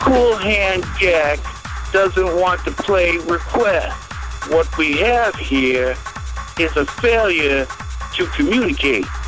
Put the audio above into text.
Cool Hand Jack doesn't want to play request. What we have here is a failure to communicate.